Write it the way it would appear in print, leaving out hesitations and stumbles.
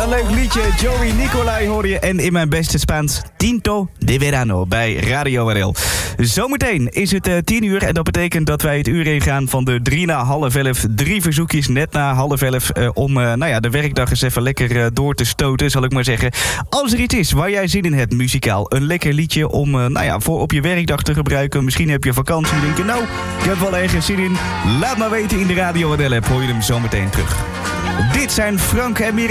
Een leuk liedje. Joey Nicolai hoor je. En in mijn beste Spaans, Tinto de Verano bij Radio RL. Zometeen is het 10 uur. En dat betekent dat wij het uur ingaan van de 3 na half 11. 3 verzoekjes net na half 11. Om de werkdag eens even lekker door te stoten, zal ik maar zeggen. Als er iets is waar jij zin in hebt, muzikaal. Een lekker liedje om voor op je werkdag te gebruiken. Misschien heb je vakantie. Denk je, ik heb wel ergens zin in. Laat maar weten in de Radio RL app. Hoor je hem zometeen terug. Dit zijn Frank en Miranda.